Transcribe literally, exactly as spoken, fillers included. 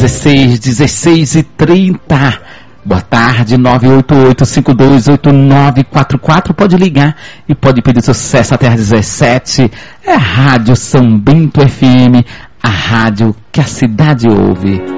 dezesseis, dezesseis e trinta. Boa tarde, nove oito oito, cinco dois oito nove quatro quatro. Pode ligar e pode pedir sucesso até às dezessete. É a Rádio São Bento F M, a rádio que a cidade ouve.